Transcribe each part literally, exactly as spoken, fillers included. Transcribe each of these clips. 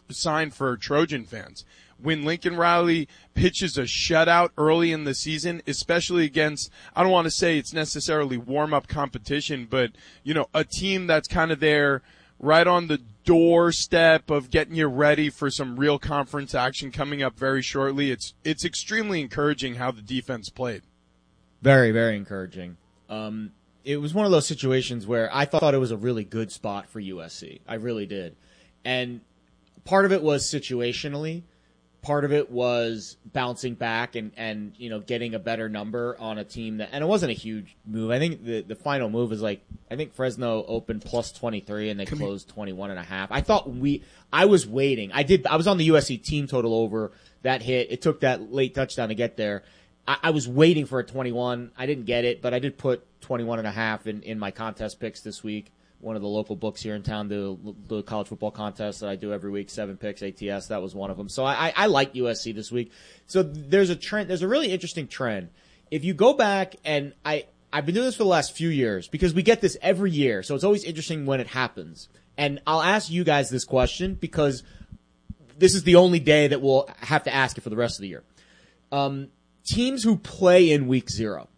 sign for Trojan fans. When Lincoln Riley pitches a shutout early in the season, especially against, I don't want to say it's necessarily warm-up competition, but, you know, a team that's kind of there right on the doorstep of getting you ready for some real conference action coming up very shortly, it's it's extremely encouraging how the defense played. Very, very encouraging. Um, it was one of those situations where I thought it was a really good spot for U S C. I really did. And part of it was situationally. Part of it was bouncing back and, and, you know, getting a better number on a team that, and it wasn't a huge move. I think the, the final move is like, I think Fresno opened plus twenty-three and they Come closed twenty-one and a half. I thought we, I was waiting. I did, I was on the U S C team total over that hit. It took that late touchdown to get there. I, I was waiting for a twenty-one. I didn't get it, but I did put twenty-one and a half in, in my contest picks this week. One of the local books here in town, the, the college football contest that I do every week, seven picks, A T S, that was one of them. So I, I like U S C this week. So there's a trend, there's a really interesting trend. If you go back, and I, I've been doing this for the last few years because we get this every year, so it's always interesting when it happens. And I'll ask you guys this question because this is the only day that we'll have to ask it for the rest of the year. Um, teams who play in week zero,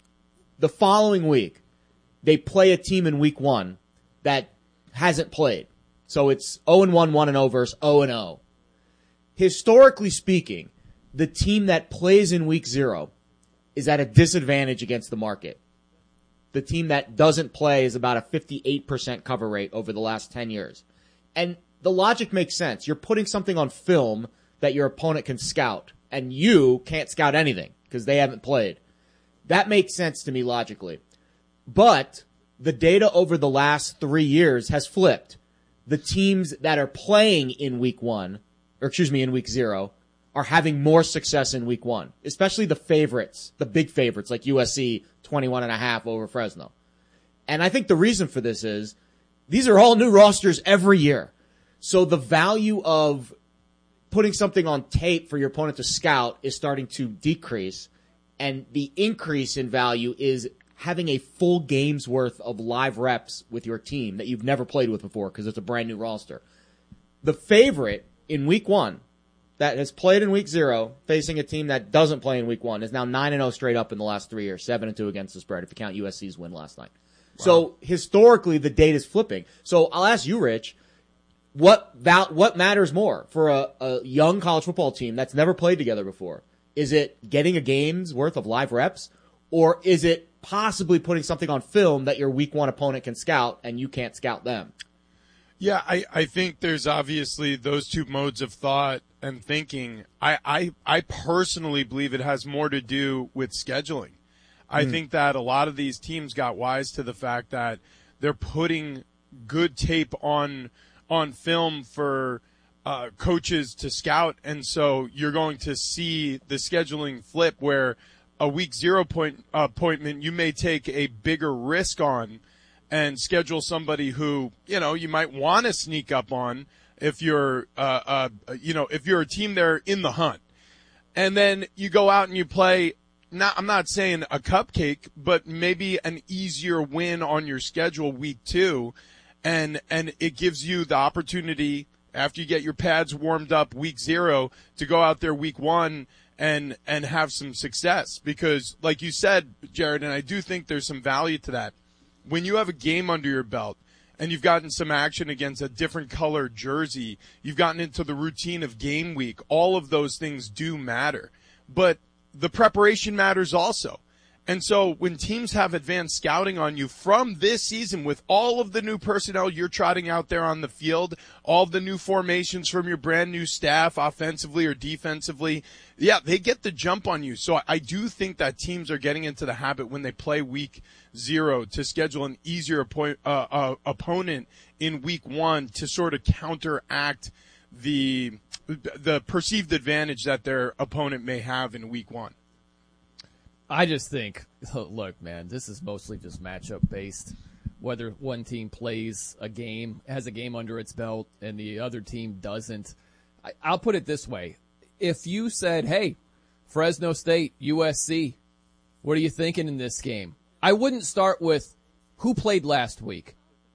the following week, they play a team in week one that hasn't played. So it's oh and one, one and oh versus oh and oh. Historically speaking, the team that plays in week zero is at a disadvantage against the market. The team that doesn't play is about a fifty-eight percent cover rate over the last ten years. And the logic makes sense. You're putting something on film that your opponent can scout, and you can't scout anything because they haven't played. That makes sense to me logically. But the data over the last three years has flipped. The teams that are playing in week one, or excuse me, in week zero, are having more success in week one, especially the favorites, the big favorites like U S C, twenty-one and a half over Fresno. And I think the reason for this is these are all new rosters every year. So the value of putting something on tape for your opponent to scout is starting to decrease, and the increase in value is having a full game's worth of live reps with your team that you've never played with before because it's a brand new roster. The favorite in week one that has played in week zero facing a team that doesn't play in week one is now nine and oh straight up in the last three years, seven and two against the spread if you count U S C's win last night. Wow. So historically the data's flipping. So I'll ask you, Rich, what val- what matters more for a, a young college football team that's never played together before? Is it getting a game's worth of live reps, or is it possibly putting something on film that your week one opponent can scout and you can't scout them? Yeah, I, I think there's obviously those two modes of thought and thinking. I, I, I personally believe it has more to do with scheduling. I mm. think that a lot of these teams got wise to the fact that they're putting good tape on on film for uh, coaches to scout, and so you're going to see the scheduling flip where a week zero point uh, appointment you may take a bigger risk on and schedule somebody who, you know, you might want to sneak up on if you're, uh, uh, you know, if you're a team there in the hunt. And then you go out and you play, not, I'm not saying a cupcake, but maybe an easier win on your schedule week two. And, and it gives you the opportunity after you get your pads warmed up week zero to go out there week one and and have some success. Because like you said, Jared, and I do think there's some value to that, when you have a game under your belt and you've gotten some action against a different color jersey, you've gotten into the routine of game week, all of those things do matter. But the preparation matters also. And so when teams have advanced scouting on you from this season with all of the new personnel you're trotting out there on the field, all of the new formations from your brand new staff offensively or defensively, yeah, they get the jump on you. So I do think that teams are getting into the habit when they play week zero to schedule an easier oppo- uh, uh, opponent in week one to sort of counteract the the perceived advantage that their opponent may have in week one. I just think, look, man, this is mostly just matchup based. Whether one team plays a game, has a game under its belt, and the other team doesn't. I, I'll put it this way. If you said, hey, Fresno State, U S C, what are you thinking in this game? I wouldn't start with who played last week.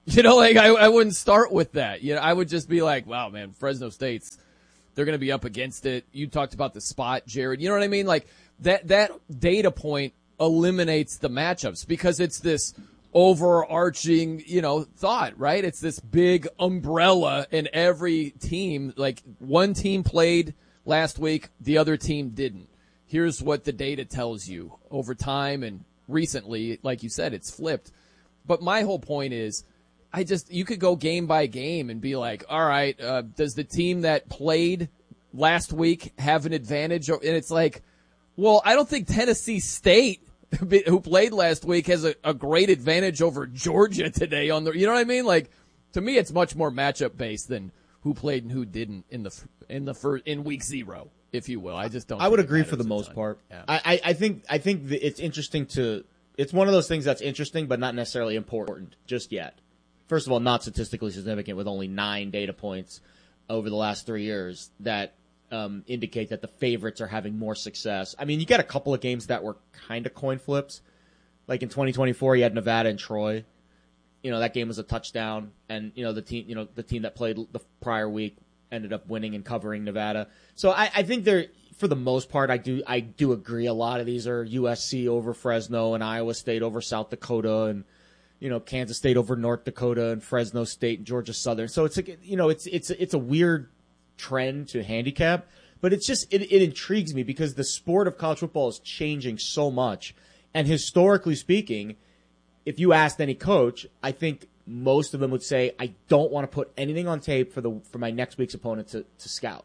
You know, like I, I wouldn't start with that. You know, I would just be like, wow, man, Fresno State's, they're going to be up against it. You talked about the spot, Jared. You know what I mean? Like that, that data point eliminates the matchups because it's this overarching, you know, thought, right? It's this big umbrella in every team. Like one team played last week, the other team didn't. Here's what the data tells you over time and recently, like you said, it's flipped. But my whole point is, I just, you could go game by game and be like, all right, uh, does the team that played last week have an advantage? And it's like, well, I don't think Tennessee State, who played last week, has a, a great advantage over Georgia today on the, you know what I mean? Like, to me, it's much more matchup based than who played and who didn't in the, in the first, in week zero, if you will. I just don't. I would agree for the most part. Yeah. I, I, I think, I think that it's interesting to, it's one of those things that's interesting, but not necessarily important just yet. First of all, not statistically significant with only nine data points over the last three years that um, indicate that the favorites are having more success. I mean, you get a couple of games that were kind of coin flips. Like in twenty twenty-four, you had Nevada and Troy. You know, that game was a touchdown, and you know the team, you know, the team that played the prior week ended up winning and covering Nevada. So I, I think they're, for the most part, I do I do agree. A lot of these are U S C over Fresno and Iowa State over South Dakota and, you know, Kansas State over North Dakota and Fresno State and Georgia Southern. So it's like, you know, it's it's it's a weird trend to handicap, but it's just it, it intrigues me because the sport of college football is changing so much. And historically speaking, if you asked any coach, I think most of them would say, I don't want to put anything on tape for the for my next week's opponent to, to scout.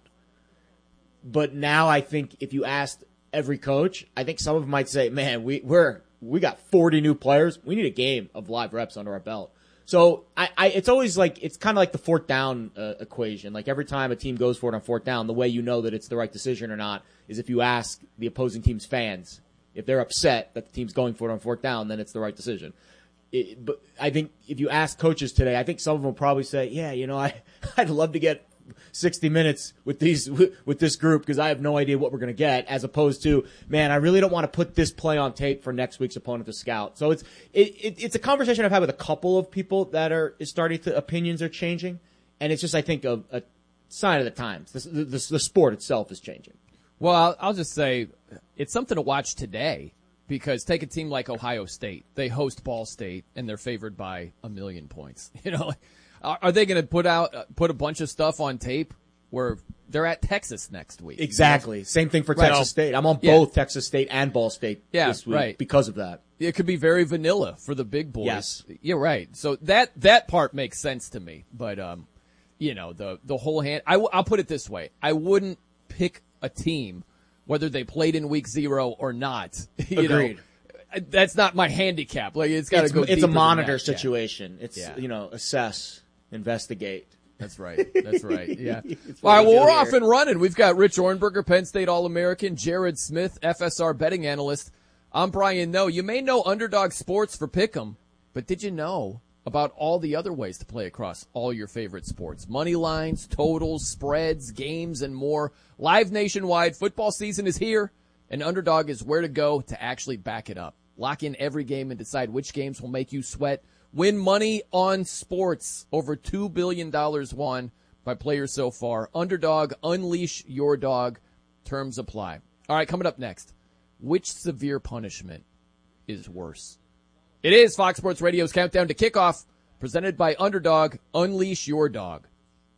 But now I think if you asked every coach, I think some of them might say, man, we, we're we got forty new players. We need a game of live reps under our belt. So I, I it's always like, it's kind of like the fourth down uh, equation. Like every time a team goes for it on fourth down, the way you know that it's the right decision or not is if you ask the opposing team's fans. If they're upset that the team's going for it on fourth down, then it's the right decision. It, but I think if you ask coaches today, I think some of them will probably say, yeah, you know, I, I'd love to get sixty minutes with these, with this group because I have no idea what we're going to get, as opposed to, man, I really don't want to put this play on tape for next week's opponent to scout. So it's, it, it, it's a conversation I've had with a couple of people that are is starting to, opinions are changing. And it's just, I think, a, a sign of the times. The, the, the, the sport itself is changing. Well, I'll, I'll just say it's something to watch today because take a team like Ohio State. They host Ball State, and they're favored by a million points. You know, are, are they going to put out uh, put a bunch of stuff on tape where they're at Texas next week? Exactly. Same thing for Right. Texas State. I'm on Yeah. both Texas State and Ball State Yeah, this week right. because of that. It could be very vanilla for the big boys. Yes. You're right. So that that part makes sense to me. But, um, you know, the, the whole hand – I'll put it this way. I wouldn't pick a team, whether they played in week zero or not. You Agreed. Know, that's not my handicap. Like it's got to It's, go. it's a deeper than monitor that. Yeah. situation. It's, Yeah. you know, assess, investigate. That's right. That's right. Yeah. It's All what right. we Well, do we're here. off and running. We've got Rich Ornberger, Penn State All-American, Jared Smith, F S R betting analyst. I'm Brian Noe. You may know Underdog Sports for Pick'em, but did you know about all the other ways to play across all your favorite sports? Money lines, totals, spreads, games, and more. Live nationwide. Football season is here, and Underdog is where to go to actually back it up. Lock in every game and decide which games will make you sweat. Win money on sports. Over two billion dollars won by players so far. Underdog, unleash your dog. Terms apply. All right, coming up next. Which severe punishment is worse? It is Fox Sports Radio's Countdown to Kickoff, presented by Underdog. Unleash your dog.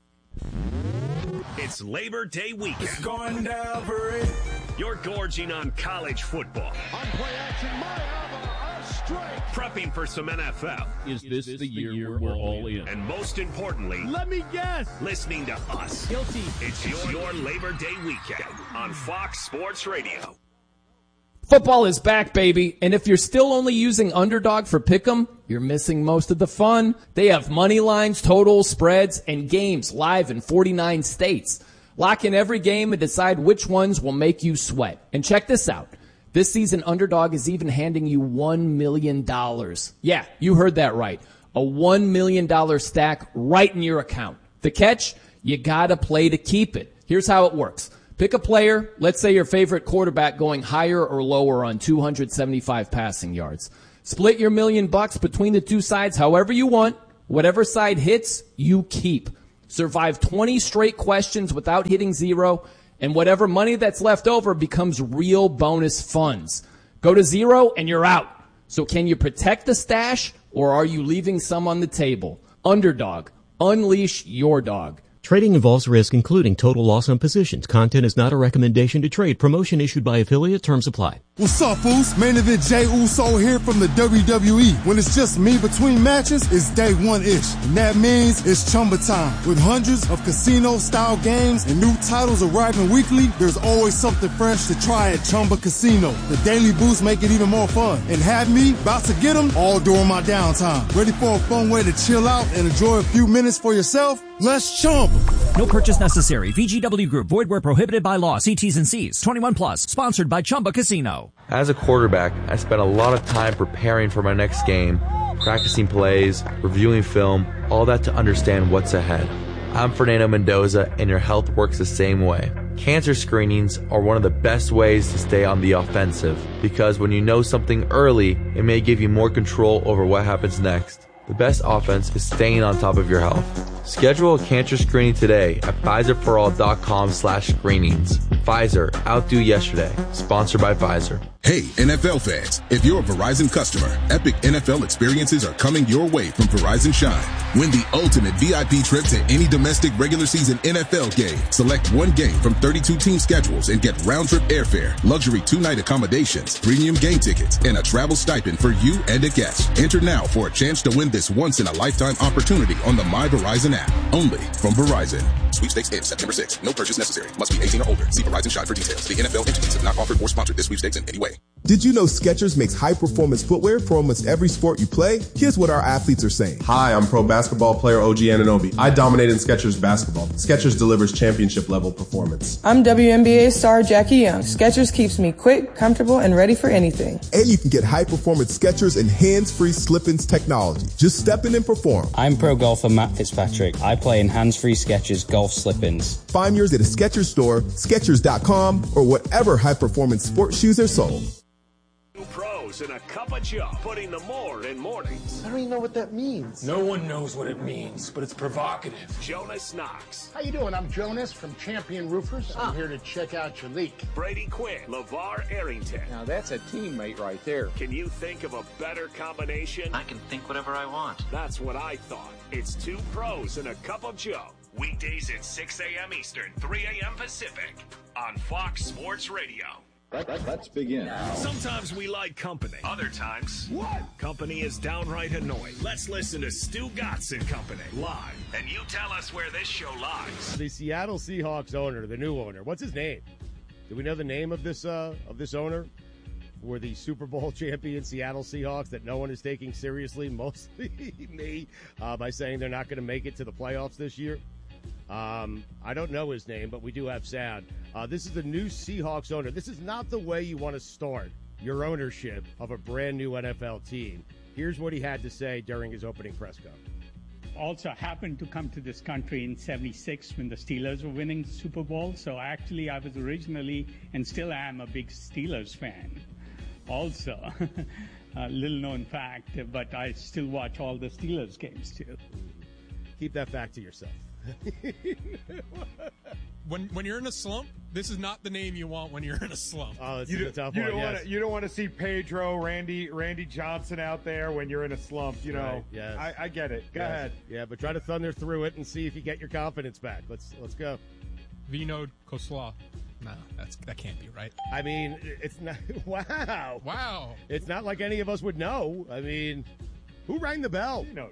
It's Labor Day weekend. It's going down for it. You're gorging on college football. On play action, Mayava, a strike. Prepping for some N F L. Is this the year we're all in? And most importantly, Let me guess. listening to us. Guilty. It's your, your Labor Day weekend on Fox Sports Radio. Football is back, baby, and if you're still only using Underdog for Pick'em, you're missing most of the fun. They have money lines, totals, spreads, and games live in forty-nine states. Lock in every game and decide which ones will make you sweat. And check this out. This season, Underdog is even handing you one million dollars. Yeah, you heard that right. A one million dollars stack right in your account. The catch? You gotta play to keep it. Here's how it works. Pick a player, let's say your favorite quarterback going higher or lower on two hundred seventy-five passing yards. Split your million bucks between the two sides however you want. Whatever side hits, you keep. Survive twenty straight questions without hitting zero, and whatever money that's left over becomes real bonus funds. Go to zero and you're out. So can you protect the stash, or are you leaving some on the table? Underdog. Unleash your dog. Trading involves risk, including total loss on positions. Content is not a recommendation to trade. Promotion issued by affiliate. Terms apply. What's up, Foos? Main event Jey Uso here from the W W E. When it's just me between matches, it's day one-ish. And that means it's Chumba time. With hundreds of casino-style games and new titles arriving weekly, there's always something fresh to try at Chumba Casino. The daily boosts make it even more fun. And have me about to get them all during my downtime. Ready for a fun way to chill out and enjoy a few minutes for yourself? Let's Chumba. No purchase necessary. V G W Group. Void where prohibited by law. See T's and C's. twenty-one plus. Sponsored by Chumba Casino. As a quarterback, I spent a lot of time preparing for my next game, practicing plays, reviewing film, all that to understand what's ahead. I'm Fernando Mendoza, and your health works the same way. Cancer screenings are one of the best ways to stay on the offensive, because when you know something early, it may give you more control over what happens next. The best offense is staying on top of your health. Schedule a cancer screening today at Pfizerforall.com slash screenings. Pfizer, outdo yesterday. Sponsored by Pfizer. Hey, N F L fans, if you're a Verizon customer, epic N F L experiences are coming your way from Verizon Shine. Win the ultimate V I P trip to any domestic regular season N F L game. Select one game from thirty-two team schedules and get round-trip airfare, luxury two-night accommodations, premium game tickets, and a travel stipend for you and a guest. Enter now for a chance to win this once-in-a-lifetime opportunity on the My Verizon app. Only from Verizon. Sweepstakes ends September sixth. No purchase necessary. Must be eighteen or older. See Verizon Shine for details. The N F L entities have not offered or sponsored this sweepstakes in any way. Did you know Skechers makes high-performance footwear for almost every sport you play? Here's what our athletes are saying. Hi, I'm pro basketball player O G Anunoby. I dominate in Skechers basketball. Skechers delivers championship-level performance. I'm W N B A star Jackie Young. Skechers keeps me quick, comfortable, and ready for anything. And you can get high-performance Skechers and hands-free slip-ins technology. Just step in and perform. I'm pro golfer Matt Fitzpatrick. I play in hands-free Skechers golf slip-ins. Find yours at a Skechers store, Skechers dot com, or whatever high-performance sports shoes are sold. Pros and a cup of joe, putting the more in mornings. I don't even know what that means. No one knows what it means, but it's provocative. Jonas Knox. How you doing? I'm Jonas from Champion Roofers. I'm ah. here to check out your leak. Brady Quinn. LeVar Arrington. Now that's a teammate right there. Can you think of a better combination? I can think whatever I want. That's what I thought. It's two pros and a cup of joe. Weekdays at six a.m. Eastern, three a.m. Pacific on Fox Sports Radio. Let's begin. Sometimes we like company. Other times, what? Company is downright annoying. Let's listen to Stu Gatz and Company live. And you tell us where this show lies. The Seattle Seahawks owner, the new owner, what's his name? Do we know the name of this uh, of this owner? For the Super Bowl champion Seattle Seahawks that no one is taking seriously, mostly me, uh, by saying they're not going to make it to the playoffs this year. Um, I don't know his name, but we do have Sad. Uh, this is the new Seahawks owner. This is not the way you want to start your ownership of a brand new N F L team. Here's what he had to say during his opening press conference. Also happened to come to this country in seventy-six when the Steelers were winning the Super Bowl. So actually I was originally and still am a big Steelers fan. Also, a little known fact, but I still watch all the Steelers games too. Keep that fact to yourself. when when you're in a slump, this is not the name you want when you're in a slump. Oh, it's you a tough you one. Don't yes. wanna, you don't want to see Pedro, Randy, Randy Johnson out there when you're in a slump. You know, right, yes. I, I get it. Go yes. ahead. Yeah, but try to thunder through it and see if you get your confidence back. Let's let's go. Vinod Khosla. No, that's that can't be right. I mean, it's not. Wow. Wow. It's not like any of us would know. I mean, who rang the bell? Vinod.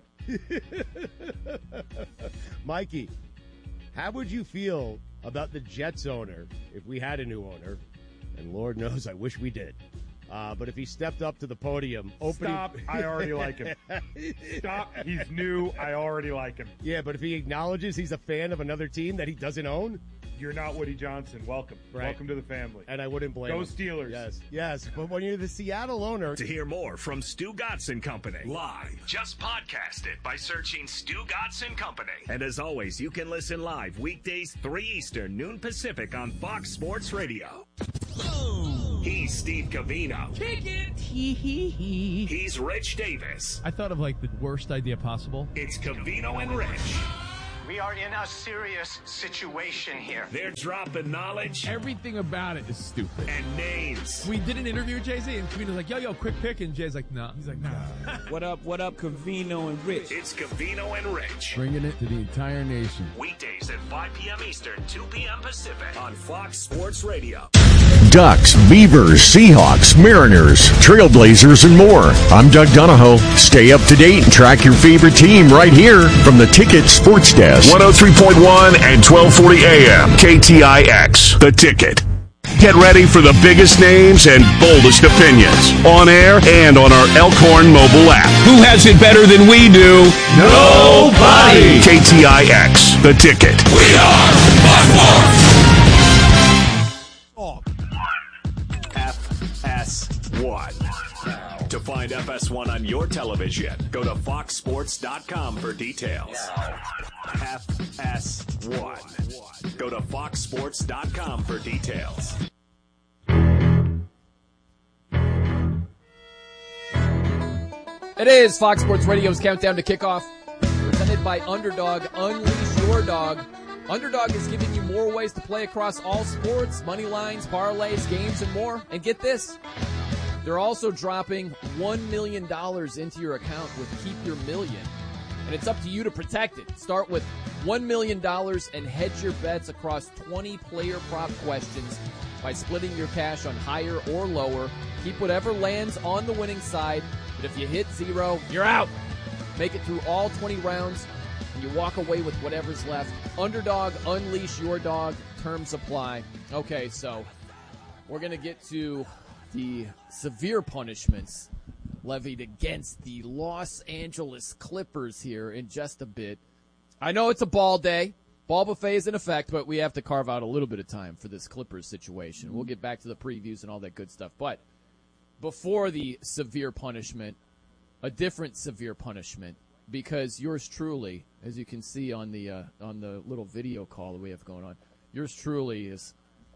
Mikey, how would you feel about the Jets owner if we had a new owner? And Lord knows, I wish we did. Uh, but if he stepped up to the podium, opening... Stop, I already like him. Stop, he's new, I already like him. Yeah, but if he acknowledges he's a fan of another team that he doesn't own... You're not Woody Johnson. Welcome. Right. Welcome to the family. And I wouldn't blame Go him. Steelers. Yes, yes. But when you're the Seattle owner... To hear more from Stu Gatz and Company live, just podcast it by searching Stu Gatz and Company. And as always, you can listen live weekdays three Eastern, noon Pacific on Fox Sports Radio. He's Steve Covino. Kick it. He's Rich Davis. I thought of like the worst idea possible. It's Covino and Rich. We are in a serious situation here. They're dropping knowledge. Everything about it is stupid. And names. We did an interview with Jay-Z, and Covino's like, yo, yo, quick pick. And Jay's like, nah. He's like, nah. What up, what up, Covino and Rich? It's Covino and Rich. Bringing it to the entire nation. Weekdays at five p.m. Eastern, two p.m. Pacific on Fox Sports Radio. Ducks, Beavers, Seahawks, Mariners, Trailblazers, and more. I'm Doug Donahoe. Stay up to date and track your favorite team right here from the Ticket Sports Desk. one oh three point one and twelve forty A M. K T I X. The Ticket. Get ready for the biggest names and boldest opinions on air and on our Elkhorn mobile app. Who has it better than we do? Nobody. K T I X. The Ticket. We are Buckhorn. F S one. To find F S one on your television, go to fox sports dot com for details. F S one. Go to fox sports dot com for details. It is Fox Sports Radio's Countdown to Kickoff, presented by Underdog. Unleash your dog. Underdog is giving you more ways to play across all sports, money lines, parlays, games, and more. And get this, they're also dropping one million dollars into your account with Keep Your Million. And it's up to you to protect it. Start with one million dollars and hedge your bets across twenty player prop questions by splitting your cash on higher or lower. Keep whatever lands on the winning side, but if you hit zero, you're out. Make it through all twenty rounds, and you walk away with whatever's left. Underdog, unleash your dog. Terms apply. Okay, so we're going to get to the severe punishments levied against the Los Angeles Clippers here in just a bit. I know it's a ball day. Ball buffet is in effect, but we have to carve out a little bit of time for this Clippers situation. We'll get back to the previews and all that good stuff. But before the severe punishment, a different severe punishment, because yours truly, as you can see on the uh, on the little video call that we have going on, yours truly is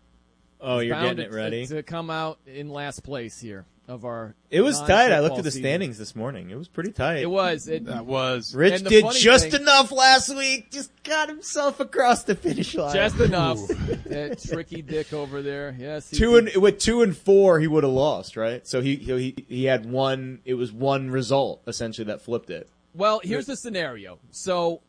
Oh, is you're bound getting it to- ready? to come out in last place here of our It was tight. I looked at the season. standings this morning. It was pretty tight. It was. It, That was. Rich And the did funny just thing- enough last week. Just got himself across the finish line. Just enough. That tricky dick over there. Yes. he Two did. and with two and four, he would have lost, right? So he he he had one. It was one result essentially that flipped it. Well, here's the scenario. So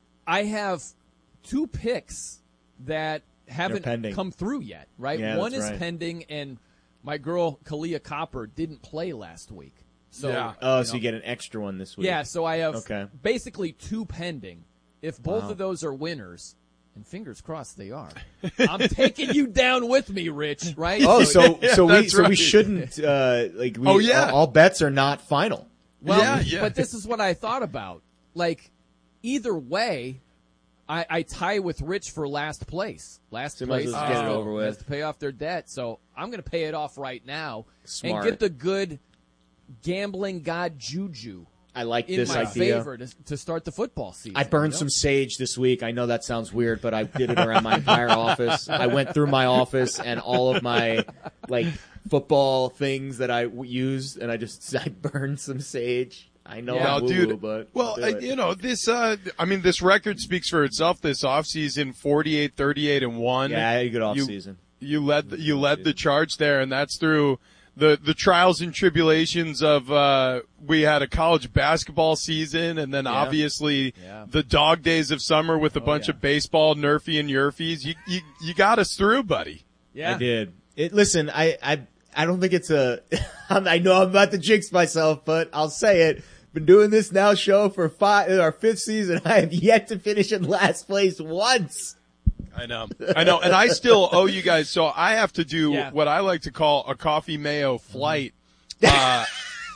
I have two picks that haven't pending. come through yet, right? Yeah, One that's is right. pending, and my girl Kalia Copper didn't play last week. So, Yeah. Oh, you so know, you get an extra one this week. yeah, so I have Okay. basically two pending. If both Wow. of those are winners, and fingers crossed they are, I'm taking you down with me, Rich, right? Oh, so Yeah, so we that's so we right. shouldn't uh, like we, Oh, yeah. all, all bets are not final. Well, Yeah, yeah. but this is what I thought about. Like, either way, I, I tie with Rich for last place. Last So you might place as well just get it has to- over with. has to pay off their debt. So I'm going to pay it off right now Smart. and get the good gambling god juju I like in this my idea. favor to, to start the football season. I burned you know? some sage this week. I know that sounds weird, but I did it around my entire office. I went through my office and all of my like football things that I w- used, and I just I burned some sage. I know Well, I'm dude, woo-woo, but well, I'll uh, do it. you know, this, uh, I mean, this record speaks for itself this offseason, forty-eight, thirty-eight, and one. yeah, I had a good You- offseason. You led, the, you led the charge there, and that's through the, the trials and tribulations of, uh, we had a college basketball season, and then Yeah. obviously Yeah. the dog days of summer with a Oh, bunch yeah. of baseball, Nerfy and Yerfies. You, you, you got us through, buddy. Yeah. I did. It. Listen, I, I, I don't think it's a. I know I'm about to jinx myself, but I'll say it. Been doing this now show for five, our fifth season. I have yet to finish in last place once. I know. I know. And I still owe you guys. So I have to do Yeah. what I like to call a coffee mayo flight. Uh,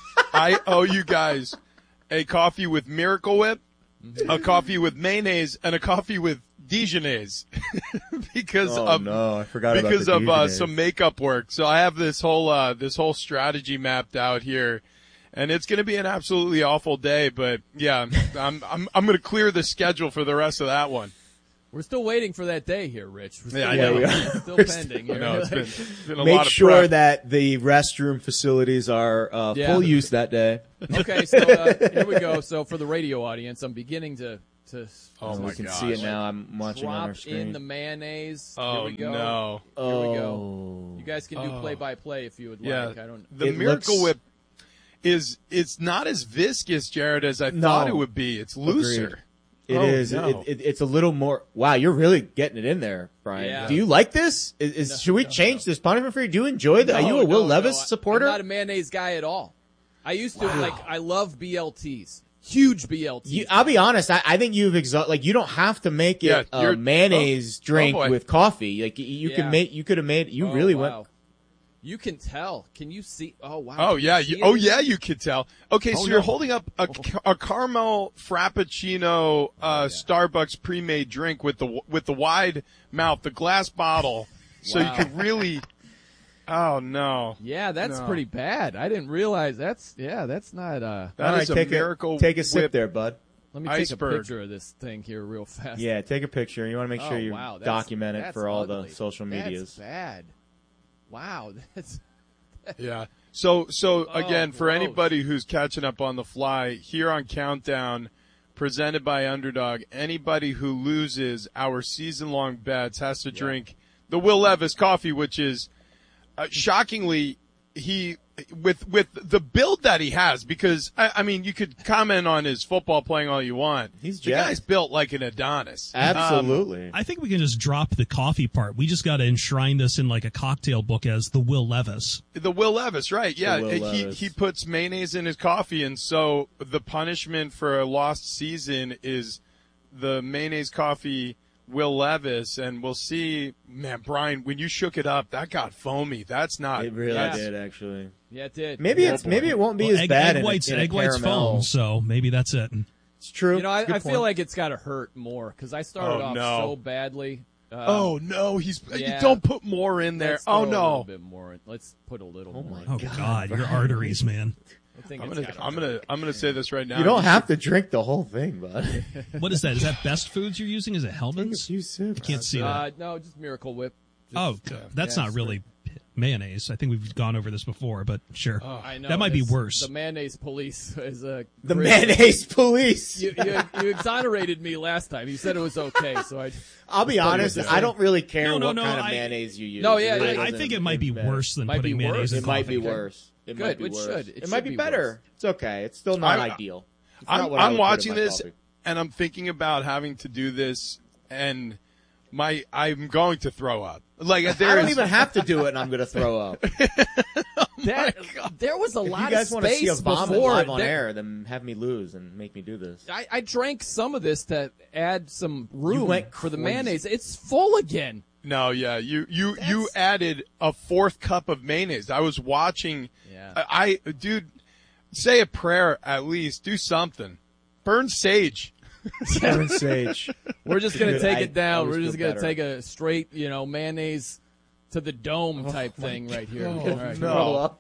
I owe you guys a coffee with Miracle Whip, a coffee with mayonnaise, and a coffee with Dijonnaise because Oh of no, I forgot about because the of uh, Dijonnaise. some makeup work. So I have this whole uh, this whole strategy mapped out here. And it's going to be an absolutely awful day, but yeah, I'm I'm I'm going to clear the schedule for the rest of that one. We're still waiting for that day here, Rich. We're still, Yeah, I Yeah, know. we are. still We're pending. still- here. No, it's been, it's been a Make lot of sure prep. that the restroom facilities are uh, Yeah. full use that day. Okay, so uh, here we go. So for the radio audience, I'm beginning to to Oh So my we can gosh. see it now. I'm watching on our drop screen. in the mayonnaise. Oh, here we go. no. Here we go. Oh. You guys can do Oh. play by play if you would Yeah, like. I don't. the It Miracle looks- Whip is it's not as viscous, Jared, as I No. thought it would be. It's looser. Agreed. It Oh, is. no. It, it, it's a little more. Wow, you're really getting it in there, Brian. Yeah. Do you like this? Is, is No, should we no, change no. this punishment for you? Do you enjoy that? Are No, you a Will no, Levis no, I- supporter? I'm not a mayonnaise guy at all. I used to Wow. like. I love B L Ts. Huge B L Ts. You, I'll be honest. I, I think you've exhausted. Like you don't have to make Yeah, it a you're- mayonnaise oh, drink oh boy. with coffee. Like you, you Yeah. can make. You could have made. You Oh, really wow. went. You can tell. Can you see? Oh wow. Oh Can yeah, see you, it oh in yeah, there? you could tell. Okay, so Oh, you're no. holding up a, ca- a caramel frappuccino uh, Starbucks pre-made drink with the with the wide mouth, the glass bottle, so Wow. you could really. Oh no. Yeah, that's No. pretty bad. I didn't realize that's. Yeah, that's not. uh That All is right, a take miracle. a take a sip Whip. there, bud. Let me take Iceberg. a picture of this thing here real fast. Yeah, take a picture. You want to make sure Oh, you wow, that's- document it that's for all ugly. the social That's medias. bad. Wow, that's. Yeah. So so Oh, again, for gross. anybody who's catching up on the fly, here on Countdown, presented by Underdog, anybody who loses our season-long bets has to drink the Will Levis coffee, which is uh, shockingly he with with the build that he has. Because I, I mean, you could comment on his football playing all you want. He's the jacked. guy's built like an Adonis. Absolutely. I think we can just drop the coffee part. We just got to enshrine this in like a cocktail book as the Will Levis. The Will Levis, right? Yeah, Will he Levis. he puts mayonnaise in his coffee, and so the punishment for a lost season is the mayonnaise coffee Will Levis, and we'll see. Man, Brian, when you shook it up, that got foamy. That's not. It really that's- did, actually. Yeah, it did. Maybe Oh, it's boy. maybe it won't be Well, as egg, bad egg in, a- whites, in a egg whites caramel. foam, so maybe that's it. It's true. You know, I, Good I feel point. like it's got to hurt more because I started Oh, off no. so badly. Um, Oh no, he's. yeah. You don't put more in there. Let's Oh throw a no. little bit more. in. Let's put a little Oh more. my Oh God, God, your Brian. arteries, man. I think I'm it's gonna. gotta I'm hurt. gonna. I'm gonna say this right now. You don't should- have to drink the whole thing, bud. What is that? Is that Best Foods you're using? Is it Take a Hellman's? few sips. I can't see that. Uh, no, just Miracle Whip. Just, Oh, uh, that's yeah, not really mayonnaise. I think we've gone over this before, but sure. I know that might be this- worse. The mayonnaise police is a The great- mayonnaise police. You, you, you exonerated me last time. You said it was okay, so I. I'll be I thought it honest. was I don't really care No, no, what no, kind of I- mayonnaise you use. No, yeah, It really yeah. I doesn't think it might be impact. worse than Might putting be mayonnaise worse. in It might coffee. be worse. It Good, might be it worse. should. It It, should might be, be better. worse. It's okay. It's still not I- ideal. It's not I'm, what I I'm would put in watching my this, coffee. and I'm thinking about having to do this, and my I'm going to throw up. Like there I don't is- even have to do it, and I'm going to throw up. That, there was a If lot you guys of want to see a space vomit before. live on There- air, then have me lose and make me do this. I, I drank some of this to add some room went for the crazy. mayonnaise. It's full again. No, yeah, you you you added a fourth cup of mayonnaise. I was watching. Yeah. I, I dude, say a prayer at least. Do something. Burn sage. Burn sage. We're just gonna Good. take I it down. always We're just feel gonna better. take a straight, you know, mayonnaise to the dome type thing right here. God. All right, No.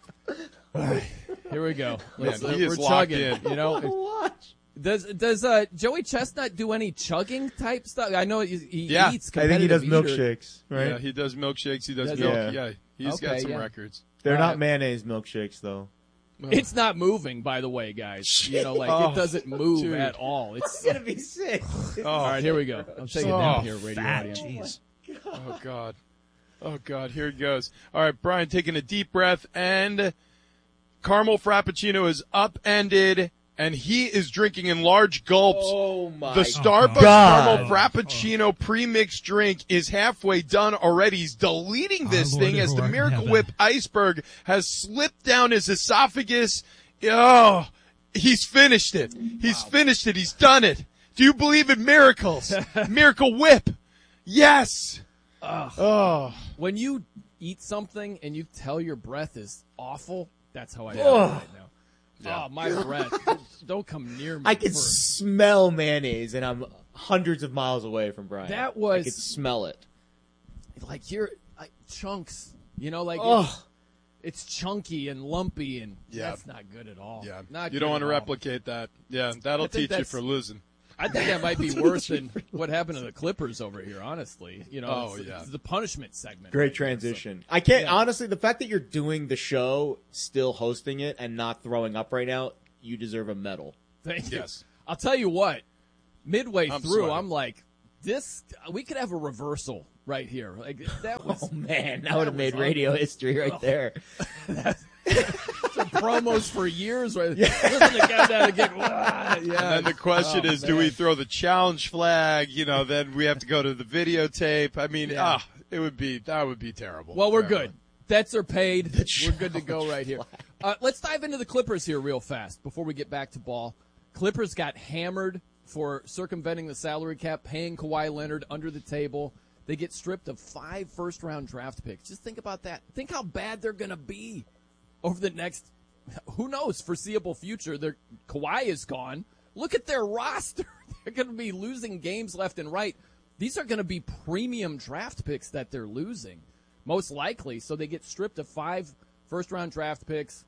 here we go. Let's, Man, uh, he we're is locked chugging. in. You know, Watch. does does uh, Joey Chestnut do any chugging type stuff? I know he, he Yeah. eats. I think he does competitive eater. milkshakes, right? Yeah, he does milkshakes. He does Does milk. he? Yeah, he's Okay, got some yeah. records. They're Uh, not mayonnaise milkshakes, though. It's not moving, by the way, guys. You know, like Oh, it doesn't move dude. at all. It's gonna be sick. all right. Here we go. I'm taking it Oh, down here, radio Fat, audience. jeez. Oh God. Oh God. Here it goes. All right, Brian, taking a deep breath, and caramel frappuccino is upended, and he is drinking in large gulps. Oh my The Starbucks God. caramel frappuccino premixed drink is halfway done already. He's deleting this Our Lord thing as the everywhere in Miracle heaven. Whip iceberg has slipped down his esophagus. Oh, he's finished it. He's finished it. He's done it. Do you believe in miracles? Miracle Whip. Yes. Oh. When you eat something and you tell your breath is awful, that's how I feel Ugh. right now. Oh, my breath. Don't come near me. I can for- smell mayonnaise, and I'm hundreds of miles away from Brian. That was- I could smell it. like you're like chunks. You know, like Ugh. it's, it's chunky and lumpy, and Yeah. that's not good at all. Yeah. Not You good don't want to at all. replicate that. Yeah, that'll I think teach you that's- for losing. I think that might be worse than what happened to the Clippers over here, honestly. You know, Oh, it's, yeah. it's the punishment segment. Great right here, transition. so- I can't Yeah. honestly. The fact that you're doing the show, still hosting it, and not throwing up right now, you deserve a medal. Thank you. Yes. I'll tell you what. Midway I'm through, sweating. I'm like, this. We could have a reversal right here. Like that was. Oh man, that that would have made was radio ugly. history right there. Some promos for years. Right? Listen to guy down again. Yeah. And then the question Oh, is, do man. we throw the challenge flag? You know, then we have to go to the videotape. I mean, Yeah. ah, it would be that would be terrible. Well, we're for good. everyone. Bets are paid. We're good to go right here. Uh, let's dive into the Clippers here real fast before we get back to ball. Clippers got hammered for circumventing the salary cap, paying Kawhi Leonard under the table. They get stripped of five first-round draft picks. Just think about that. Think how bad they're going to be over the next, who knows, foreseeable future. Their Kawhi is gone. Look at their roster. They're going to be losing games left and right. These are going to be premium draft picks that they're losing, most likely. So they get stripped of five first-round draft picks.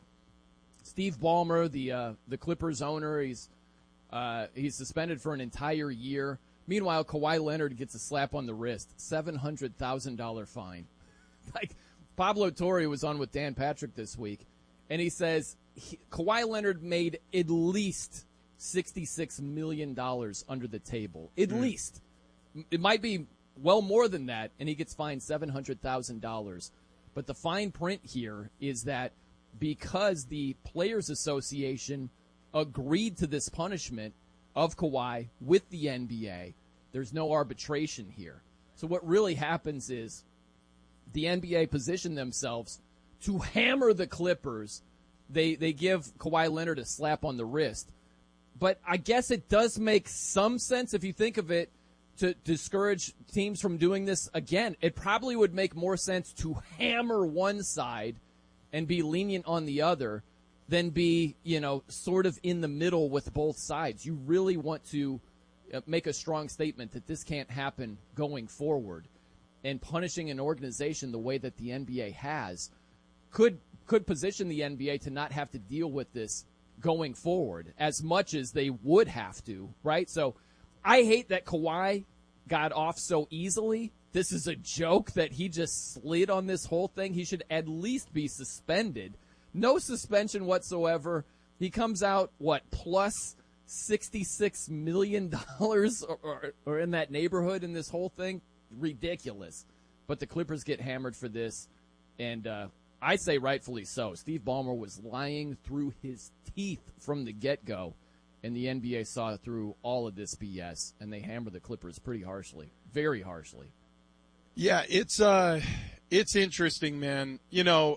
Steve Ballmer, the uh, the Clippers owner, he's uh, he's suspended for an entire year. Meanwhile, Kawhi Leonard gets a slap on the wrist, seven hundred thousand dollars fine. Like, Pablo Torre was on with Dan Patrick this week, and he says he, Kawhi Leonard made at least sixty-six million dollars under the table. At Mm. least. It might be well more than that, and he gets fined seven hundred thousand dollars. But the fine print here is that because the Players Association agreed to this punishment of Kawhi with the N B A, there's no arbitration here. So what really happens is the N B A positioned themselves to hammer the Clippers. They they give Kawhi Leonard a slap on the wrist. But I guess it does make some sense if you think of it to discourage teams from doing this again. It probably would make more sense to hammer one side and be lenient on the other than be, you know, sort of in the middle with both sides. You really want to uh, make a strong statement that this can't happen going forward. And punishing an organization the way that the N B A has could could position the N B A to not have to deal with this going forward as much as they would have to, right? So I hate that Kawhi got off so easily. This is a joke that he just slid on this whole thing. He should at least be suspended. No suspension whatsoever. He comes out, what, plus sixty-six million dollars or, or, or in that neighborhood in this whole thing? Ridiculous. But the Clippers get hammered for this, and uh, I say rightfully so. Steve Ballmer was lying through his teeth from the get-go, and the N B A saw through all of this B S, and they hammered the Clippers pretty harshly, very harshly. Yeah, it's uh, it's interesting, man. You know,